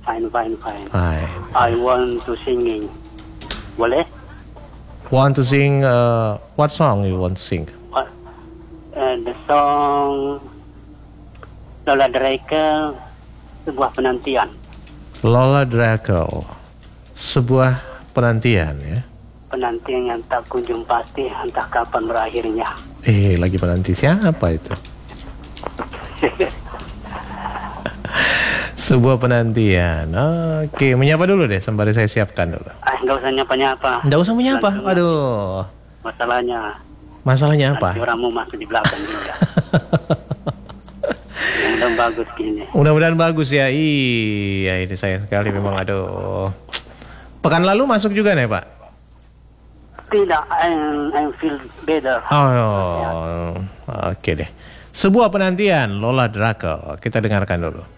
Fine, fine, fine. Fine. I want to singing. Boleh? Want to sing, what song you want to sing? The song Lola Drakel, Sebuah Penantian. Lola Drakel, Sebuah Penantian ya. Penantian yang tak kunjung pasti, entah kapan berakhirnya. Lagi menanti siapa itu? Sebuah penantian. Oke, menyapa dulu deh sembari saya siapkan dulu. Nggak usah nyapa-nyapa. Nggak usah menyapa. Aduh. Masalahnya apa? Suaramu masuk di belakang juga. Mudah-mudahan bagus gini. Mudah-mudahan bagus ya. Iya, ini sayang sekali memang. Aduh. Pekan lalu masuk juga nih Pak? Tidak, I feel better. Oke deh. Sebuah penantian Lola Drakel. Kita dengarkan dulu.